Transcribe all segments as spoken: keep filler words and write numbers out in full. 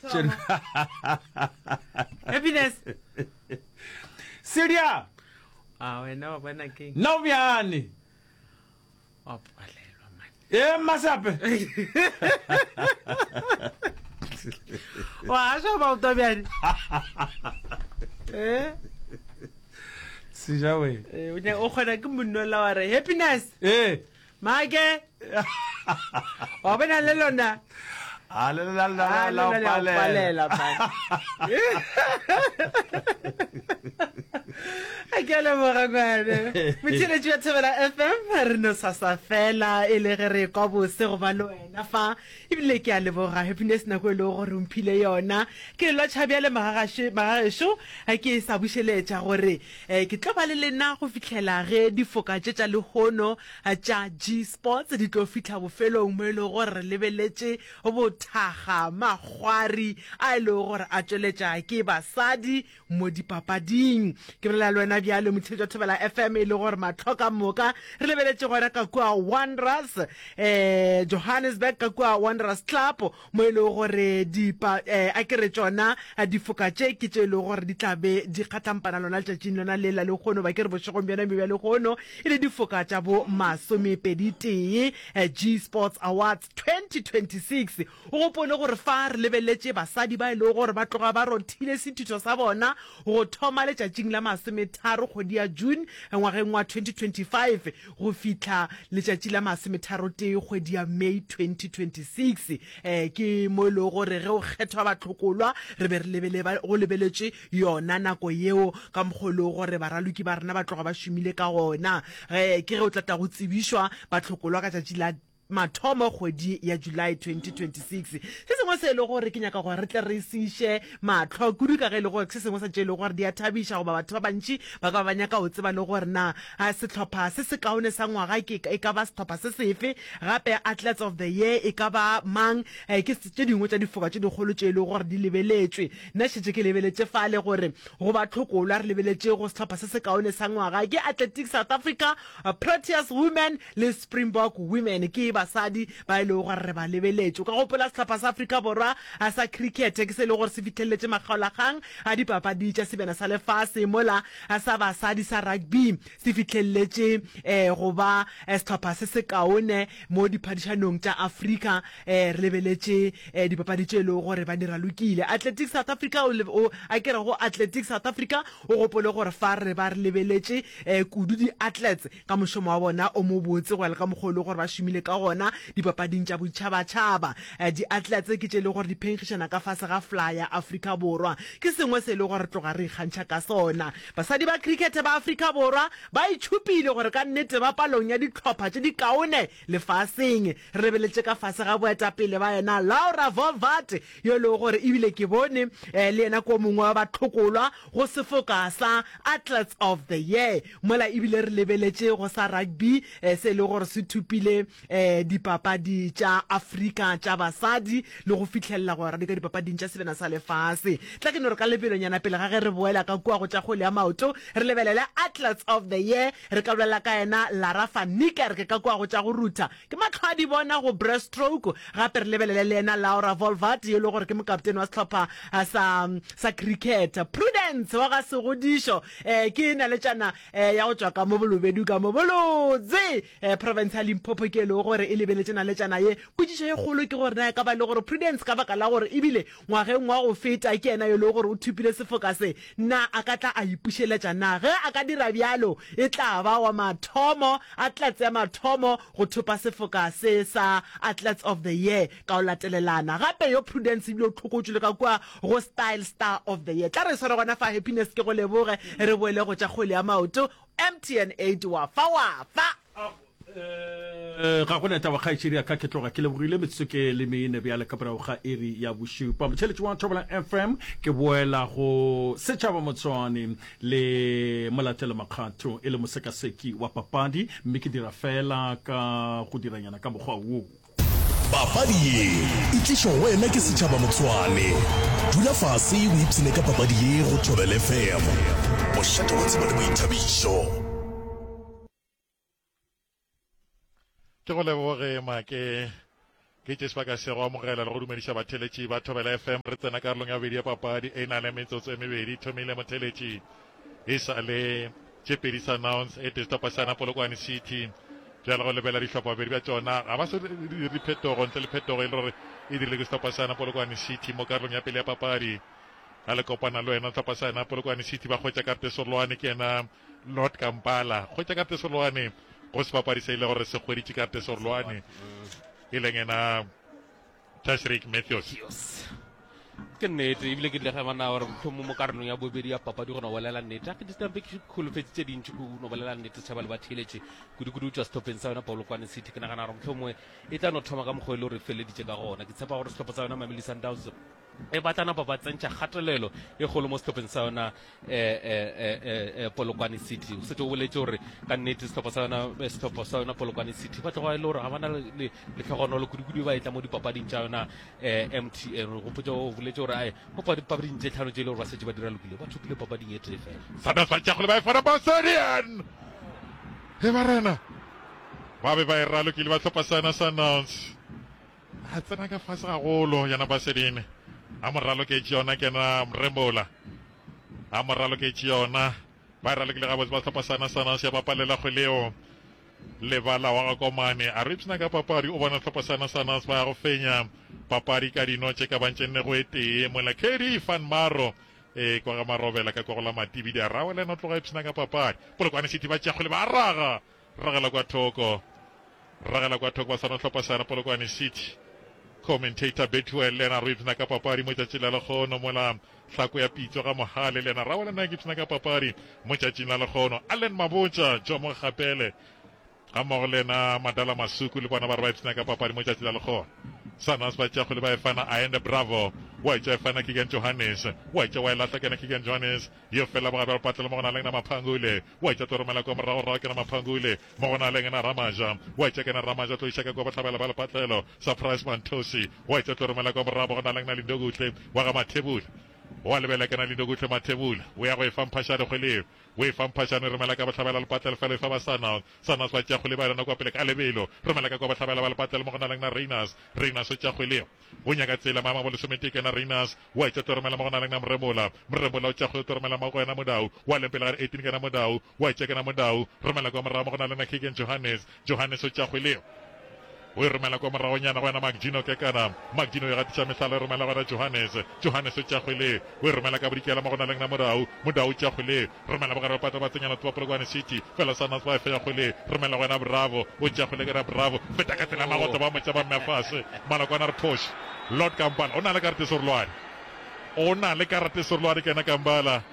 Happiness. Syria. Ah, we know when I came. No viani. Oh, palelwa man. Eh, masape. Wa sha ba uto viani. Eh? Sijawe. Eh, o ne o khona ke monnola wa re Happiness. Eh. Mage. O bena le lona. Ala la la la palela. Akela morangwane. Motšhile tšwa Thobela F M re no sasa fela e le ge re kwa bose go ba le wena fa ebile ke a leboga Happiness nako e le gore o mphile yona ke lo tshabya le magagasho ha ke sa bušeletša gore ke tlo ba le lena go fitlhela ge difoka tša le hono tša G Sports di tlo fitlha bofelong mo e le gore re lebeletse bo thaga magwari a ile gore a tšweletša ke basadi mo dipapading ke bolela le wena bjale motšhile Thobela F M e le gore matlhoka moka re lebeletse gore ka kwa Wanderers eh Johannesburg ka kwa Wanderers Club mo ile gore di eh a kere tsona difoka tše ke tše le gore di tlabe di kgathampana lona tšatšing lona le la le gono ba ke re bošegong bjana me bjale gono ile difoka tša bo masomepedi tee G Sports Awards twenty twenty-six o gopone gore fa re lebeletse basadi ba ile gore ba tloga ba rothile sethuto sa bona go thoma le tšatšing la masometharo kgwedi ya June ngwageng wa twenty twenty-five go fitla letšatši la masometharo tee kgwedi ya May twenty twenty-six eh ke mo le gore ge o kgethwa batlhokolwa re be re lebele go lebeletse yona nako yeo ka mogolo gore baraluki ba rena ba tloga ba šomile ka gona eh ke ge o tlatla go tsebishwa batlhokolwa ka tšatši la mathomo kgwedi ya July twenty twenty-six se sengwe se le gore ke nyaka gore re tle re siše matlho kudu ka ge le gore se sengwe sa tšele gore di a thabisha go ba batho ba bantši ba ka ba nyaka o tseba le gore na a setlhopha se se kaone sa ngwaga ke e ka ba setlhopha se sefe gape athletes of the year e ka ba mang ke tše dingwe tša difoka tše dikgolo tše le gore di lebeletswe nna šetse ke lebeletse fa le gore go ba tlhokolwa re lebeletse go setlhopha se se kaone sa ngwaga ke Athletics South Africa, Proteas Women le Springbok Women ke basadi ba ile go re ba lebeletse ka gopola setlhopha sa Afrika Borwa a sa cricket ke se le gore se fitlheletse magaolagang a dipapadi tša sebena sa lefase mola a sa basadi sa rugby se fitlheletse eh go ba setlhopha se se kaone mo diphadišanong tša Afrika eh re lebeletse dipapadi tše le gore ba dira lokile Athletics South Africa o a kere go Athletics South Africa o gopole gore fa re ba re lebeletse eh kudu di athletes ka mošomo wa bona o mo botse go le ka mogolo gore ba šomile ka gona dipapading tša botšhaba-tšhaba di athletes ke tše le gore di pengišana ka fase ga fly ya Afrika Borwa ke sengwe se le gore tloga re ikgantšha ka sona basadi ba cricket ba Afrika Borwa ba itšhupile gore ka nnete ba palong ya ditlhopha tše di kaone lefaseng re lebeletse ka fase ga boetapele ba yena Laura Volvat yo le gore ebile ke bone le yena ko mongwe wa batlhokolwa go sefoka sa Athletes of the Year mola ebile re lebeletse go sa rugby se le gore se thupile eh dipapadi tša Afrika tša basadi le go fitlhelela gore di ka dipapading tša sebena sa lefase tla ke no re ka lepelonyana pele ga ge re boela ka kua go tša kgole ya maoto re lebelele Athletes of the Year re ka bolela ka yena Lara van Niekerk ke ka kua go tša go ruta ke matlho a di bona go breaststroke gape re lebelele le yena Laura Volvat yo le gore ke mokaptene wa setlhopha sa sa cricket Prudence wa ga segodišo eh ke na le tšana ya go tswa ka mo bolobedu ka mo bolotse province ya Limpopo ke le gore e lebeletse na le tšana ye kutšišo ye kgolo ke gore na ka ba le gore Prudence ka baka la gore ebile ngwageng wa go feta ke yena yo le gore o thupile sefoka se na a ka tla a ipušeletša na ge a ka dira bjalo e tla ba wa mathomo Athletes ya mathomo go thupa sefoka se sa Athletes of the Year ka o latelelana gape yo Prudence ebile o tlhokotšwe le ka kua go Style Star of the Year tla re swere gona fa Happiness ke go leboge re boele go tša kgole ya maoto M T N eight wa fa wa fa eh ga gona taba khaitšhiri ya ka ke tloga ke lebogile metsoke le meine bjale ka brao ga eri ya bošupa motšheletši wa Thobela F M ke boela go setšhaba Motswane le molatela makgatho e le mosekaseki wa papadi mme ke dira fela ka go diranyana ka mokgwa woo papadi ye e tlišwa wena ke setšhaba Motswane dula fase o ipsene ka papadi ye go Thobela F M mošate wa tseba le boithabišo ke go leboge make ke tse sebaka se go amogela le go dumedisa batheletši ba Thobela F M re tsena karolong ya bobedi ya papadi e na le metsotso e mebedi thomile motheletši e sa le tše pedi sa announce e testopasana Polokwane City jalo go lebela dihlopha babedi ba tsona ga ba se di phetogo ntle le phetogo e le gore e dirile ke stopasana Polokwane City mo karolong ya pele ya papadi a le kopana le wena stopasana Polokwane City ba hwetša karte Sorloane ke ena Lord Kampala hwetša karte Sorloane go se papadi se ile gore se hweditše karte Sorloane e leng ena Tashrik Matthews ke nnete ebile ke le ga bana gore mothomo mo karolong ya bobedi ya papadi go no bolela nnete a ke distampe ke kholofetse tse dintsi go no bolela nnete tšhaba le ba theletše kudu-kudu tšwa stopeng sa yona Polokwane City ke nagana gore motlhomongwe e tla no thoma ka mokgwa e le gore feleditše ka gona ke tshepa gore setlhopha sa yona Mamelodi Sundowns e batlana ba ba tsentša kgatelelo e kgolo mo setlhopheng sa yona Polokwane City o setse o boletse gore ka nnete setlhopha sa yona setlhopha sa yona Polokwane City ba tloga e le gore ga bana le tlhogonolo kudu-kudu ba e tla mo dipapading tša yona M T N go potsa o boletse gore ae mo papading tše tlhano tše e le gore ba setse ba dira lokile ba thopile papading e tee fela Sundowns ba tšagole ba e fana basadian e barena ba be ba e ralokile ba tlhopha sana Sundowns a tsena ka fase gagolo yana basedine a moralo ke tšona ke na Mremola a moralo ke tšona ba ralokile ga botse ba tlhopha sana Sundowns ya bapalela kgweleo lebala wa gakomane a re ipsena ka papadi o bona tlhopha sana Sundowns ba go fenya papadi ka dinotše ka bantšenne go e tee mola Kedi Van Maro e kwa ga marobela ka kwa go la matibi di a rawela no tloga ipsena ka papadi Polokwane City ba tšagole ba raga ragela kwa thoko ragela kwa thoko ba sana tlhopha sana Polokwane City commentator Bethuel lena re ipsena ka papadi mo tšatši la lekgono mola hlako ya pitso ga mohale lena rawela na ke ipsena ka papadi mo tšatšing la lekgono Allen Mabotja Jomo Gapele ga mmogo lena Madala Masuku le bona ba re ba ipsena ka papadi mo tšatši la lekgono Sundowns ba tšagole ba e fana Aende Bravo wa itša e fana Kigan Johannes wa itša wa e latla kena Kigan Johannes yo fela ba ga ba patlela mo gona leng na Maphangule wa itša toromela kwa morago rago kena Maphangule mo gona leng na Ramaja wa itša kena Ramaja tlo iša ka kwa batlhabela ba le patlelo Surprise Mantosi wa itša toromela kwa morago gona leng na Lindogutle wa ga Mathebula wa lebela kena Lindogutle Mathebula o ya go e fa mphashane kgweleo o e fa mphashane remela ka batlhabela le patlelo fela e fa ba Sundowns Sundowns ba tšagole ba yona kwa pele ka lebelo remela ka kwa batlhabela ba le patlelo mo gona leng na Reiners Reiners o tšagoleo o nyaka tsela mama bole someteke na Reiners wa itša toromela mo gona leng na Mremola Mremola o tšagole toromela mo go yena Modau wa lempela ga eighteen kena Modau wa itša kena Modau remela kwa morago mo gona leng na Kigan Johannes Johannes o tšagoleo o remela kwa moragonyana go yena Magdino ke kana Magdino ya gatiša mehlala remela gona Johannes Johannes o tšagole o remela ka bodikela mo gona leng na Modau Modau o tšagole remela bogare ba pata ba tsenyana twa Polokwane City fela Sundowns ba e feya kgole remela go yena Bravo o tšagole ke ra Bravo feta ka tsela magoto ba motša ba mmefase malakwana re posh Lord Kampala o na le karate Sorloane o na le karate Sorloane ke ena Kampala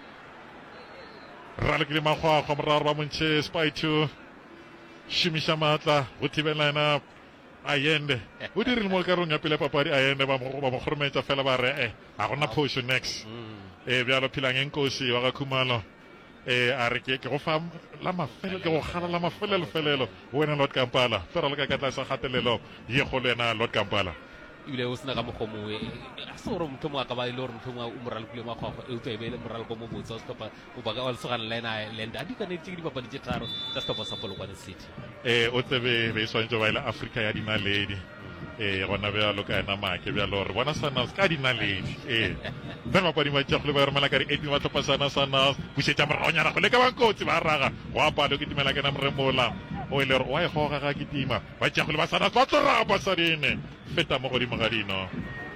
ralekile magwagwa moraro ba montšhe Spy two šomiša maatla go thibela ena Ayende o dirile mo karong ya pele papadi Ayende ba mo ba mo khorometša fela ba re eh a gona phosho next eh bjalo philang enkosi wa ga Khumalo eh a re ke go fa la mafelo ke go gala la mafelo le felelo wena Lord Kampala fera le ka ka tla sa gatelelo ye go lena Lord Kampala ebile o sena ka mogomoe a se gore motho mongwe a ka ba e le gore motho mongwe o moralokile magwagwa e utlwa e beele moraloko mo botse wa setlhopha o baka wa lesogane le ena land a dikanetse ke dipapadi tše tharo tša setlhopha sa Polokwane City eh o tsebe be swantse ba ile Africa ya dinaledi eh gona bjalo ka ena make bjalo re bona Sundowns ka dinaledi eh ba mapadi ba tšagole ba remela ka di eighteen ba tlhopha sana Sundowns bušetša moragonyana go le ka bankotsi ba raga go apalo ke timela ke na Mremola o ile re wa e goga ga ke tima ba tšagole ba Sundowns ba tloraga basadine feta mo godimo ga dino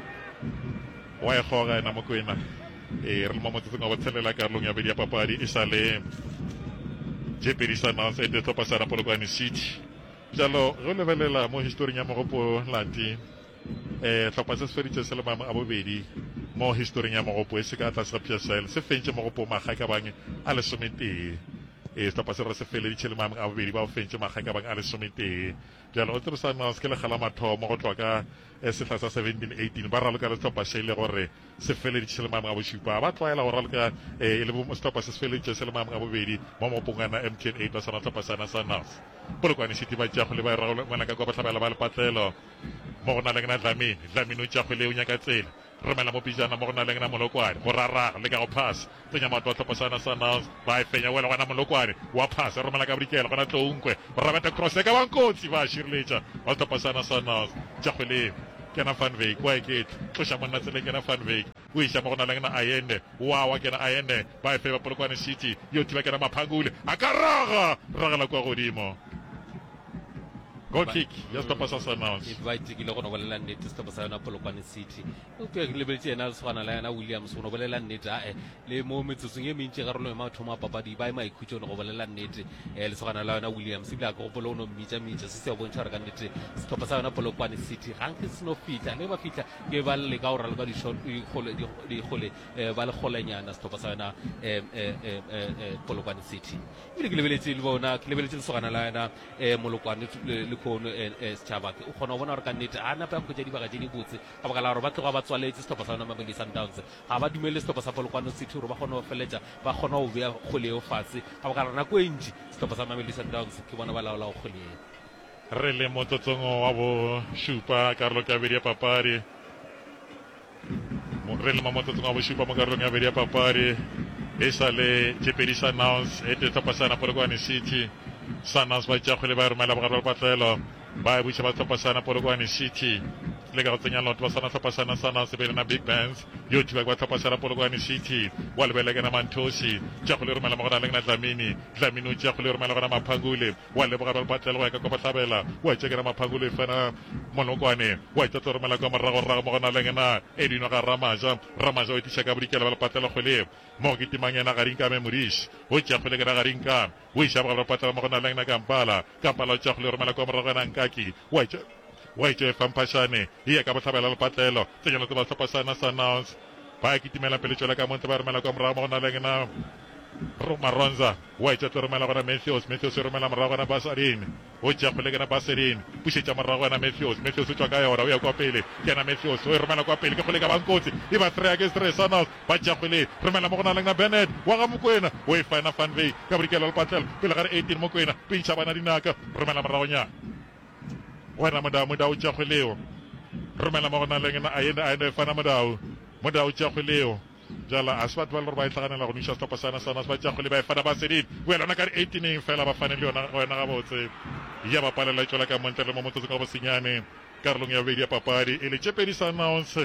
wa e goga ena mokwena eh re le mo motsetseng wa botshelela karolong ya bedi ya papadi e sa le Jeopardy Sundowns e tlhopha sana Polokwane City jalo go lebelela mo historing ya mogopo lati eh tlhopha se se feditše se le mangwe a bobedi mo historing ya mogopo e se ka tlase ga P S L se fentše mogopo maga ka bang a lesometee e tlhopha se re se feleditše le mangwe a bobedi ba o fentše maga ka bang a lesometee jalo o tsebe Sundowns ke legala mathomo go tloa ka sehla sa seventeen eighteen ba raloka le tlhopha se ile gore se feleditše le mangwe a bošupa ba tlwaela go raloka e le setlhopha se se feleditše se le mangwe a bobedi mo mopongana M T N eight ba sana tlhopha sana Sundowns Polokwane City ba tšagole ba e ragolana ka kwa batlhabela ba le patlelo mo go na leng na Dlamini Dlamini o tšagole o nyaka tsela romela mo pijana mo go na leng na molokwane go raraga le ka go pass tsenya mato a tlhopasana Sundowns ba e fenya wela gona molokwane wa pass romela ka brikela gona Tlounkwe rabata cross ka bankotsi ba shirletša ba tlhopasana Sundowns tšagwele kena Van Wyk wa ekete tloša monna tseleng kena Van Wyk o iša mo go na leng na Ayende wawa kena Ayende ba e fe ba Polokwane City yo thiba kena Maphangule a ka raga ragela kwa godimo goal kick ya stopa sa Sundowns invite ke le go no bolela nnete stopa sa yona Polokwane City o pe ke lebetse ena le swana la yana Williams go no bolela nnete a e le mo metsotsong e mentse ga re lo ma thoma papadi ba e maikutlo no go bolela nnete e le swana la yana Williams e bla go bolo no mitsa mitsa se se go bontshara ka nnete stopa sa yona Polokwane City ga nke sno fitla le ba fitla ke ba le ka o rala ka di shot di gole di gole ba le golenyana stopa sa yona e e Polokwane City e ke lebeletse le bona ke lebeletse le swana la yana e Molokwane kono e setšhaba o kgona go bona gore ka nnete a nape a kgwetsa dibaga tse di botse ka baka la gore ba tloga ba tswaletse setlhopha sa yona Mamelodi Sundowns ga ba dumele setlhopha sa Polokwane City gore ba kgone go feletša ba kgona go beya kgoleo fatshe ka baka la nako e ntši setlhopha sa Mamelodi Sundowns ke bona ba laola go kgoleo re le motsotsong wa bo šupa karolo ka bedi ya papadi re le motsotsong wa bo šupa mo karolong ya bedi ya papadi e sa le Jeopardy Sundowns e te tlhopasana Polokwane City Sundowns ba tšagole ba romela bogare ba patlelo ba e buša ba tlhopasana Polokwane City le ka go tsenya loto ba sana tlhopasana Sundowns be le na Big Bands yo thiba ba tlhopasana Polokwane City wa lebele ke na Manthosi tšagole romela mo go na leng na Dlamini Dlamini o tšagole romela go na Maphangule wa le bogare ba patlelo wa ka go tlhabela wa tšea ke na Maphangule fana Molokwane wa tšea tlo romela go morago-rago mo go na leng na Edwin ga Ramaja Ramaja o tiša ka bodikela ba le patlelo kgwele mo ke timang yena garing ka Memories o tšagole ke na garing ka o iša bogare ba patlelo mo go na leng na Kampala Kampala o tšagole romela go morago na Nkaki wa tšea wa itse fampashane ia ka botlhabela le patlelo tsenya le ba tlhopasana Sundowns ba kitimela pele tšwela ka monte ba romela ka morago mo go na leng na Maronza wa itse tlo romela gona Matthews Matthews o romela morago na Basarin o tšagole ke na Basarin pušetša morago na Matthews Matthews o tšwa ka yona o ya kwa pele ke na Matthews o e romela kwa pele ke kgole ka bankotsi e ba three against three Sundowns ba tšagole romela mo go na leng na Bennett wa ga Mokwena o e fana Van Wyk ka bodikela le patlelo pele ga re eighteen Mokwena pintšha bana dinaka romela moragonya wena modao modao tšagoleo romela mo go na leng na Ayende Ayende fana modao modao tšagoleo jala a se batho ba le gore ba e tlhaganela go nuša setlhopha sana sana se ba tšagole ba e fana ba sedin boela ona ka di eighteen fela ba fane le yona wena gabotse ya ba palela tšwela ka montle le mo motsotsong ka bosenyane karolong ya bobedi ya papadi e le Jeopardy Sundowns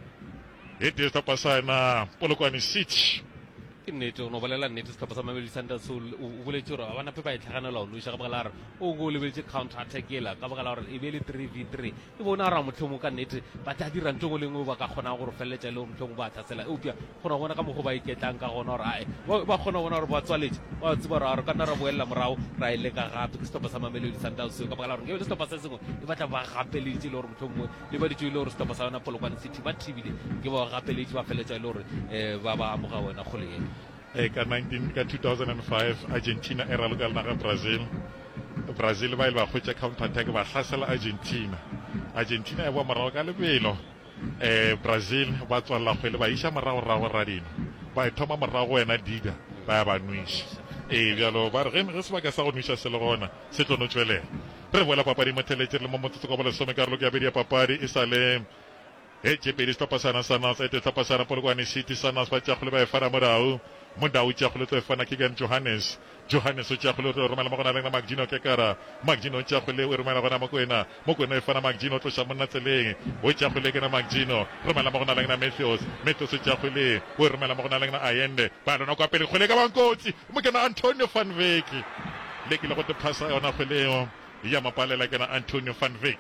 e tee setlhopha sana Polokwane City ke nnete no bolela nnete setlhopha sa Mamelodi Sundowns o boletse gore ba nape ba e tlhaganela o nuša ka baka la gore o go lebeletse counter attack ela ka baka la gore e be le three v three e bona gore motlhomo ka nnete ba tla dira ntho go lengwe ba ka kgona gore feletša le motlhomo ba thasela eupša kgona go bona ka mogo ba iketlang ka gona gore ae ba kgona go bona gore ba tswaletse ba tseba gore re ka nna ra boelela morago ra e leka gape ke setlhopha sa Mamelodi Sundowns ka baka la gore ke le setlhopha se sengwe e batla ba gapeleditše le gore motlhomongwe le ba ditšo e le gore setlhopha sa yona Polokwane City ba thibile ke ba gapeleditše ba feletša e le gore um ba ba amoga wena kgoleng e ka nineteen ka two thousand five Argentina e raloka le naga Brazil Brazil ba ile ba khwetša counter attack ba hlasela Argentina Argentina e boa morago ka lebelo eh Brazil ba tswalla kgwele ba iša morago-rago radino ba e thoma morago wena Dida ba ya ba nwiša e bjalo ba re ge sebaka sa go nwiša se le gona se tlo no tšwelela re boela papadi motheletše le mo motsotso ka bolesome karolo ke ya bedi ya papadi e sa le e Jeopardy setlhopha sana Sundowns e te setlhopha sana Polokwane City Sundowns ba tšagole ba e fana modao modao tšagole tlo e fana ke gan Johannes Johannes o tšagole o romela mo go na leng na Magdino Kekara Magdino o tšagole o romela gona Mokwena Mokwena e fana Magdino o tloša monna tseleng o tšagole ke na Magdino romela mo go na leng na Matthews Matthews o tšagole o romela mo go na leng na Ayende ba lona kwa pele kgwele ka bankotsi mo ke na Antonio Van Wyk le ke le go te phasa yona kgweleo ya mapalela ke na Antonio Van Wyk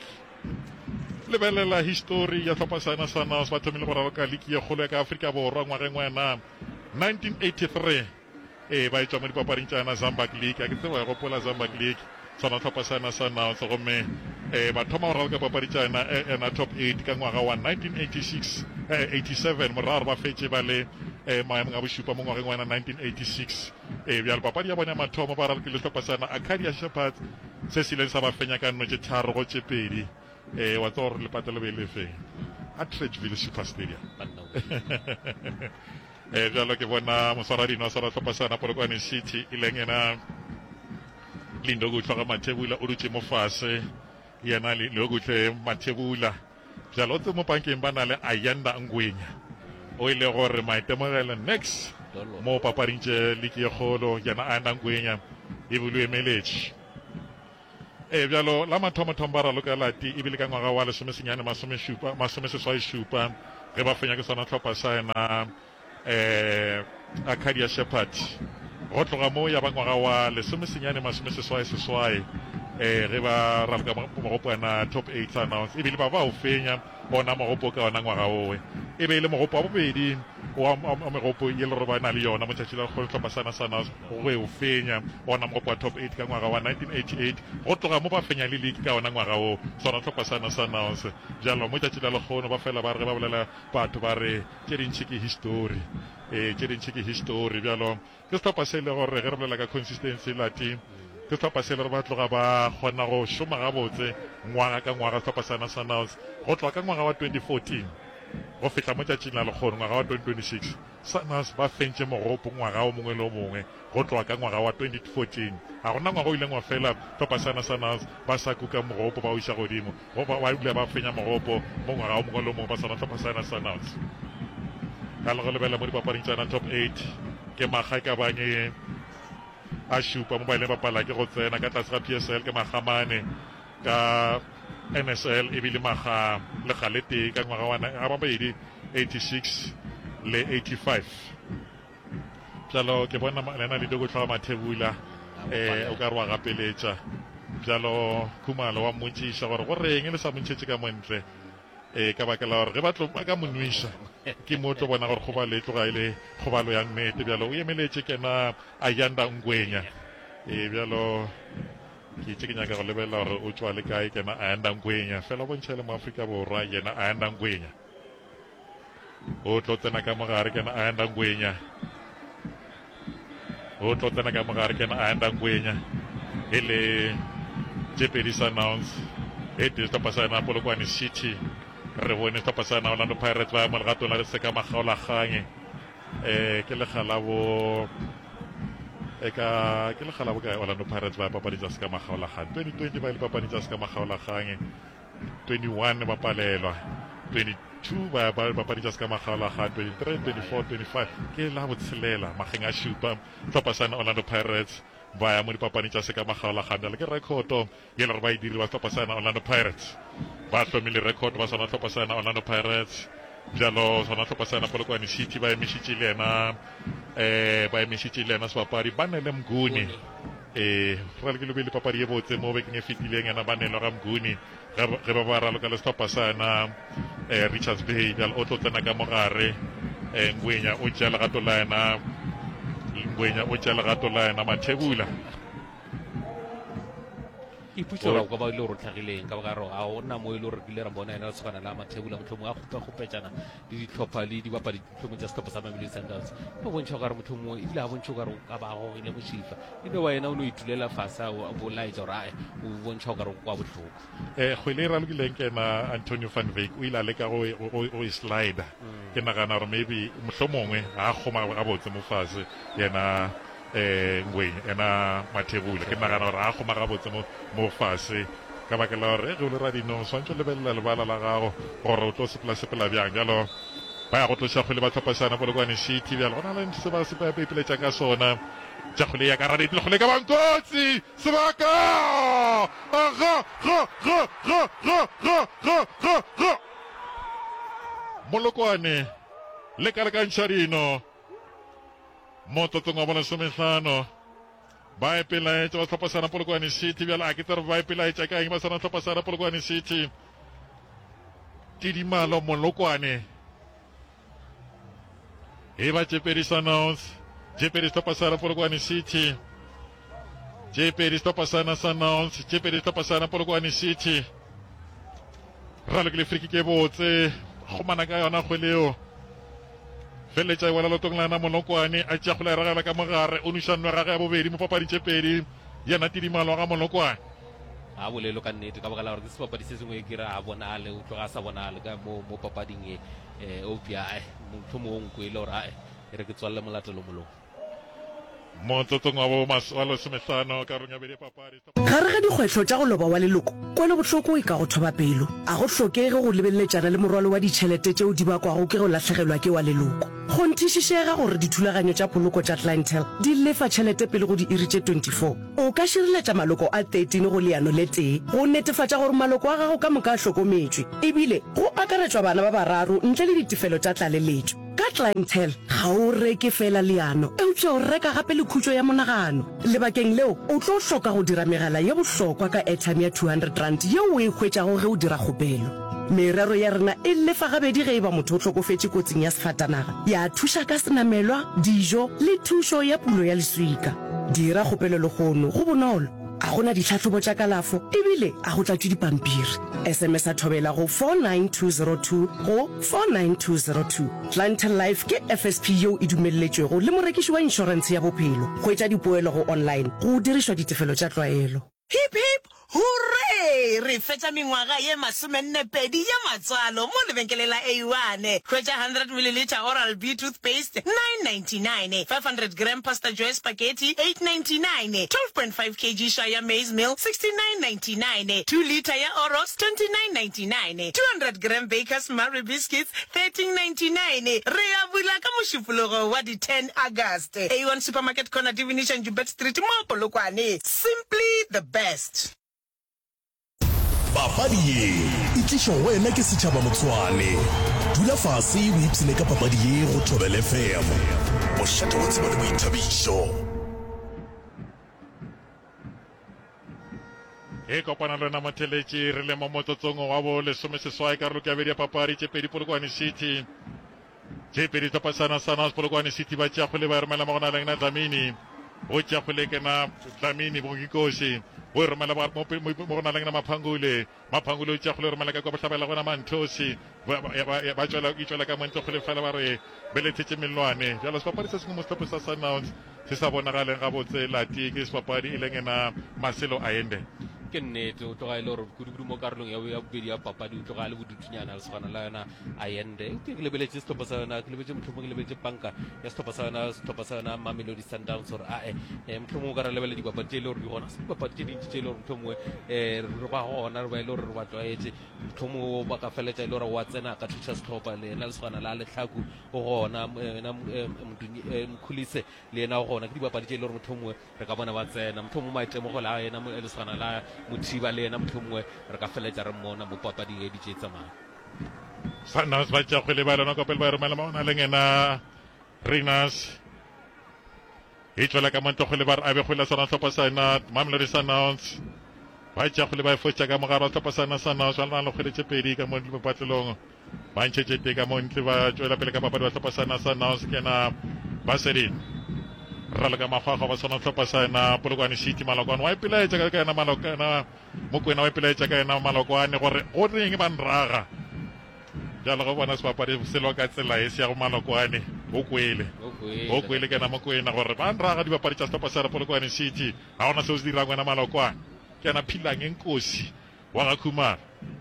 lebelela history ya setlhopha sana Sundowns ba thomile go raloka liki ya kgolo ya ka Afrika Borwa ngwageng wena nineteen eighty-three e ba e tswa mo dipapading tša yana Zambak League a ke tseba ya gopola Zambak League sona setlhopha sana Sundowns gomme um ba thoma go raloka papadi tša yana top eight ka ngwaga wa nineteen eighty-six eighty-seven morago ba fetse ba le um maemong a bošupa mo ngwageng wena nineteen eighty-six e bjalo papadi ya bone ya mathomo ba raloke le setlhopha sana Acadia Shepherds se se ileng sa ba fenya ka nno tše tharo go tše pedi eh wa tsoro le patelo be le feng a Tredgeville Super Stadium eh jalo ke bona moswaradi no sara setlhopha sana Polokwane City e leng ena Lindo go tloga Mathebula o dutse mo fase yena le go tle Mathebula jalo tse mo bankeng ba na le Ayanda Ngwenya o ile gore maitemogelo next mo papading tše league ye kgolo yana Ayanda Ngwenya e bulu emeletše e bjalo la mathomathomo ba raloka lati ebile ka ngwaga wa lesomesenyane masomeseswai šupa ge ba fenya ke sona tlhopha sa ena um Acadia Shepherd go tloga mo ya ba ngwaga wa lesomesenyane masomeseswai seswai um ge ba raloka mogopo ana top eight announce ebile ba ba o fenya bona mogopo ka ona ngwaga owe e be e le mogopo wa bobedi wa megopo ye le gore ba na le yona motšatši la kgolo tlhopha sana sana go e o fenya ona mogopo wa top eight ka ngwaga wa nineteen eighty-eight go tloga mo ba fenya le league ka ona ngwaga o sona tlhopha sana sana jalo mo tšatši la lekgono ba fela ba re ba bolela batho ba re tše dintšhi ke history um tše dintšhi ke history bjalo ke setlhopha se le gore ge re bolela ka consistency lati ke setlhopha se le re ba tloga ba kgona go šoma gabotse ngwaga ka ngwaga setlhopha sana sana go tloga ka ngwaga wa twenty fourteen go fihla mo tšatšing la lekgono ngwaga wa twenty twenty-six sanas ba fentše mogopo ngwaga o mongwe le o mongwe go tloga ka ngwaga wa twenty fourteen ga gona ngwaga o ileng wa fela tlhopha sana sanas ba sa kuka mogopo ba o iša godimo ba ile ba fenya mogopo mo ngwaga o mongwe le o mongwe ba sana tlhopha sana sanas ka le go lebela mo dipapading tšana top eight ke maga ka banye a šupa mo ba ileng ba pala ke go tsena ka tlase ga P S L ke magamane ka N S L ebile maga le galete ka ngwaga wa a babedi eighty-six le eighty-five jalo ke bona lena le dogo tlhoga Mathebula eh o ka re wa gapeletša jalo Khumalo wa mmontšiša gore go reng le sa montšhetše ka montle eh ka baka la gore ge ba tlo ka monwiša ke mo tlo bona gore go ba le tloga ile kgobalo ya nnete bjalo o emeletše kena Ayanda Ngwenya eh bjalo ke itse ke nyaka go lebelela gore o tswa le kae kena Ayanda Ngwenya fela bontšhe le mo Afrika Borwa yena Ayanda Ngwenya o tlo tsena ka mogare kena Ayanda Ngwenya o tlo tsena ka mogare kena Ayanda Ngwenya e le Jeopardy announce e te sta pasana Polokwane City re bone sta pasana Orlando Pirates ba mo legato la se ka magaola ganye eh ke le galabo e ka ke le galabo ka Orlando Pirates ba papadi tsa se ka magaola ganye twenty twenty ba le papadi tsa se ka magaola ganye twenty-one ba palelwa twenty-two ba ba papadi tsa se ka magaola ganye twenty-three twenty-four twenty-five ke la botshelela mageng a shupa sta pasana Orlando Pirates ba ya mo dipapadi tsa se ka magaola ganye le ke rekoto ye le ba e diri ba sta pasana Orlando Pirates ba tlhomile record ba sona tlhopha sana Orlando Pirates jalo sona tlhopha sana Polokwane City ba emešitše le ena eh ba emešitše le ena sebapadi ba ne le Mnguni eh ra le ke lebile papadi ye botse mo bekeng e fetileng ena ba ne le ga Mnguni ge ba ba raloka le setlhopha sana eh Richards Bay jalo o tlo tsena ka mogare eh Ngwenya o tšea legato la ena Ngwenya o tšea legato la ena Mathebula iputso go ba ile go tlhagileng ka ba ro a ona mo ile go rekile ra bona ena tshwana la Mathebula mothomo a khupa khupetsana le ditlhopha le di bapadi ditlhomo tsa stop sa Mamelodi Sundowns o bontšha gore mothomo ile a bontšha gore ka ba go ile mošifa ile wa ena o no itulela fasa o bolaitsa gore o bontšha gore kwa botlhoko eh go ile ra lokileng ke na Antonio van Wyk o ile a le ka go o slide ke nagana gore maybe mohlomongwe a goma ga botse mo fase yena eh Ngwenya ena Mathebula ke nagana gore a goma ga botse mo mo fase ka baka la gore ge o le ra dino swantse lebelela lebala la gago gore o tlo sepela sepela bjang jalo ba ya go tloša kgwele ba tlhopasana Polokwane City bjalo go na le se ba se ba ipeletša ka sona tša kgwele ya ka raditi le kgwele ka bankotsi sebaka ga ga ga ga ga ga ga ga ga Molokwane le ka lekantšha dino mo tlotlong wa bona somehlano ba epelaetša ba tlhopasana Polokwane City bjalo a ke tsere ba epelaetša ka eng ba sana tlhopasana Polokwane City tidimalo Molokwane e ba Jeopardy announce Jeopardy tlhopasana Polokwane City Jeopardy tlhopasana announce Jeopardy tlhopasana Polokwane City ra le ke le friki ke botse go mana ka yona kgweleo feletša wela lotong lana Molokwane a tša go la ragela ka mogare o nušanwe gage ya bobedi mo papadi Jeopardy yena tidimalo ga Molokwane a bolelo ka nnete ka baka la gore ke sebapadi se sengwe ke re a bonale o tloga a sa bonale ka mo mo papading e um opia motho mongwe ko ile gore ae e re ke tswalle molatelo molong motsotsong wa bo maswalo semehlano ka ronya bedi papadi gare ga dikgwetlho tša go loba wa leloko kwele botlhoko e ka go thoba pelo a go tlhokege go lebeletsana le morwalo wa ditšhelete tšeo di bakwago ke go latlhegelwa ke wa leloko go nthišišega gore dithulaganyo tša poloko tša clientele di lefa tšhelete pele go di iri tše twenty-four o ka šireletša maloko a thirteen go leano le tee go netefatša gore maloko a gago ka moka a hlokometswe ebile go akaretšwa bana ba bararo ntle le ditefelo tša tlaleletšo ka clientele ga o reke fela leano eupša o reka gape le khutšo ya monagano lebakeng leo o tlo hloka go dira megala ye bohlokwa ka airtime ya two hundred rand yeo o e hwetšago ge o dira kgopelo merero ya rena e lefa gabedi ge e ba motho o tlhokofetše kotsing ya sefatanaga ya thuša ka senamelwa dijo le thušo ya pulo ya leswika dira kgopelo le kgono go bonolo a gona ditlhatlhobo tša kalafo ebile a go tlatšwe dipampiri sms a thobela go four nine two zero two go four nine two zero two clientele life ke F S P yeo e dumelletšwego le morekiši wa inšorense ya bophelo go etša dipoelo go online go dirišwa ditefelo tša tlwaelo. Hip hip hooray re fetša mengwaga ye masomennepedi ye matswalo mo lebenkele la A one hwetša one hundred milliliter Oral B toothpaste nine ninety-nine, five hundred gram Pasta Joy spaghetti eight ninety-nine, twelve point five kilograms Shire maize meal sixty-nine ninety-nine, two liter ya Oros twenty-nine ninety-nine, two hundred gram Baker's Murray biscuits thirteen ninety-nine. Re a bula ka mošupologo wa di ten August A one supermarket corner Divination Jubet Street mo Polokwane. Simply the best. Papadi ye e tlišwa wena ke setšhaba Motswane. Dula fase o ipsene ka papadi ye go Thobela F M. Mošate wa tseba le boithabišo. e kopana le na motheletši re le mo motsotsong wa bo lesome seswai ka roloka ya bedi ya papadi tše pedi Polokwane City tše pedi topasana sana Polokwane City ba tšeagole ba romela mo go na leng na Dlamini go tšeagole ke na Dlamini bongikoši o romela mo go na leng na Maphangule Maphangule o tšeagole romela ka kwa bohlabela gona Manthosi ba tšwela ka Montlogole fela ba re belethetše melwane bjalo sepapadi se sengwe mo setlhopho sa Sundowns se sa bonagaleng gabotse lati ke sepapadi e leng ena Marcelo Allende ke nnete o tloga e le gore kudu-kudu mo karolong ya bobedi ya papadi o tloga le bodutunyana le segana la yona Allende ke lebeletse setlhopha sa yona ke lebeletse motlhomong ke lebeletse panka ya setlhopha sa yona setlhopha sa yona Mamelodi Sundowns gore ae motlhomong o ka re lebele dipapadi tše e le gore di gona se dipapadi tše dintši tše e le gore motlhomongwe re ba gona re ba e le gore re ba tlwaetse motlhomong ba ka feletša e le gore wa tsena ka thuša setlhopha le ena le segana la letlhaku o gona Mkhulise le ena o gona ke dipapadi tše e le gore motlhomongwe re ka bona ba tsena motlhomong maitemogo la ena le segana la Mothiba le ena motlhomongwe re ka feletša re mmona mo papading e ditše tsamaya Sundowns ba tšeagole ba lona kopele ba romela mo na leng ena Rhinos e tšwela ka Montlogole ba re a begole sona setlhopha sa ena Mamelodi Sundowns ba tšeagole ba e fotša ka mogare wa setlhopha sa ena Sundowns ba lena le kgweditše pedi ka mo patlelong ba ntšhetše te ka mo ntle ba tšwela pele ka papadi wa setlhopha sa ena Sundowns ke ena Basedin rala ka magwagwa ba sona setlhopha sa ena Polokwane City Malokwane wa ipelaetša ka ena Malokwane Mokwena wa ipelaetša ka ena Malokwane gore o reng ba nraga jalo go bona sepapadi selo ka tsela e se ya go Malokwane o kwele o kwele ke ena Mokwena gore ba nraga dipapadi tša setlhopha sa Polokwane City ga gona seo se dirang wena Malokwane ke ena Philang Enkosi wa ga Khumalo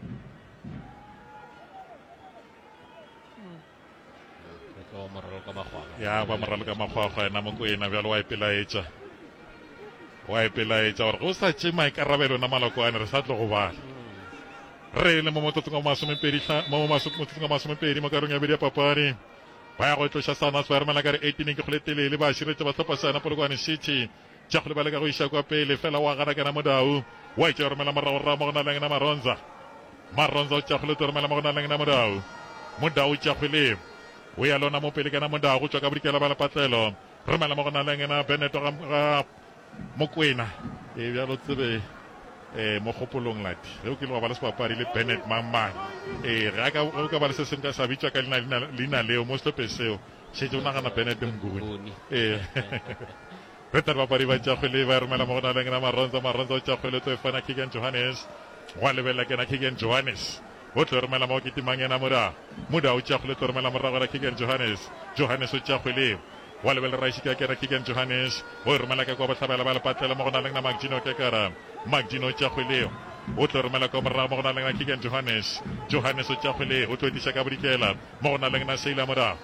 ya ba moralo ka magwagwa ena Mokwena bjalo wa ipelaetša wa ipelaetša gore go sa tše maikarabelo na Malokwane re sa tlo go bala re le mo motsotsong wa masomepedi mo karong ya bedi ya papadi ba ya go tloša Sundowns ba romela ka re eighteen ke kgole telele ba širetše ba setlhopha sa ena Polokwane City tšeagole ba leka go iša kwa pele fela wa gana kena Modau wa itša romela moragorago mo go na leng na Maronza Maronza o tšeagole to romela mo go na leng na Modau Modau o tšeagole o ya lona mo pele kena Modau go tšwa ka bodikela ba lepatlelo romela mo go na leng na Beneto ga Mokwena e bjalo tsebe mo kgopolong lati ge o ke le go ba le sepapadi le Bennett Mamman e ge o ka ba le se sengwe ka sa bitswa ka leina leo mo setlhophe seo šetse o nagana Bennett Mnguni ee re tla bapadi ba tšagole ba romela mo go na leng na Maronza Maronza o tšagole to e fana Kigen Johannes wa lebelela kena Kigen Johannes o tlo romela mo kitimang ena Moda Moda o tšagole to romela morago la Kigen Johannes Johannes o tšagole wa lebele raisika kena Kigen Johannes o romela ka kwa botlhabela ba lepatlela mo go na leng na Magdino Kekara Magdino tšagole o tlo romela ka morago mo go na leng na Kigen Johannes Johannes o tšagole o tlo etiša ka bodikela mo go na leng na Seila Moda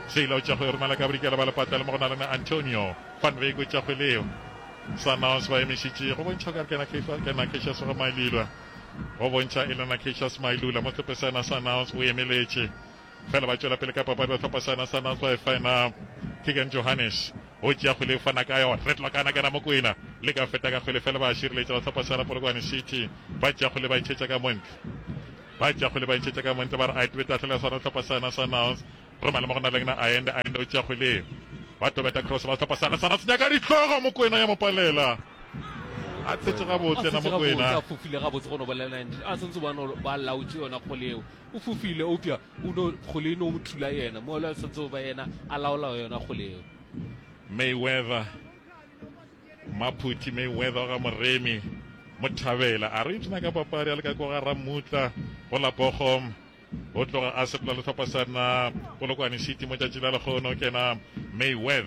Sela o tša go romela ka borikela ba lepatela mo go na le Antonio Van Wyk o tša go leo Sundowns ba emešitše go bontšha ka kena kena Cassius go Mailula go bontšha e lena Cassius Mailula mo tlhopesana Sundowns o emeletše fela ba tšwela pele ka papadi ba tlhopesana Sundowns ba e fana Keegan Johannes o tšea go le fana ka yona Red Lokana kana Mokoena le ka feta ka go le fela ba šireletša ba tlhopesana Polokwane City ba tšea go le ba itšhetša ka montle ba tšea go le ba itšhetša ka montle ba re a itweta tlhela sana tlhopesana Sundowns romela mo go na le na aende aende o tšea go le ba tobeta cross ba tlhopesana Sundowns nyaka ditlogo Mokoena ya mopalela a tsetse ga botse na Mokoena a fufile ga botse go no bolela a sentse ba no ba lautse yona kgoleo o fufile o pya o no kgole no mothula yena mo la sentse ba yena a laola yona kgoleo Mayweather Maputi Mayweather ga moremi Mothabela a re tsena ka papadi a le ka go ga Ramutla go la Bogom o tloga a sepela le tlhopasana Polokwane City mo tšatši la lekgono kena Mayweather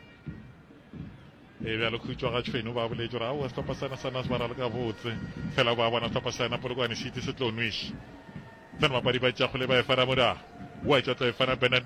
e bjalo khutšwa ga tšhwene ba boletše gore a tlhopasana sana se ba ra le ka botse fela ba bona tlhopasana Polokwane City se tlo nwiše tsena mapadi ba tša go le ba e fana morago wa tša tla e fana Bernard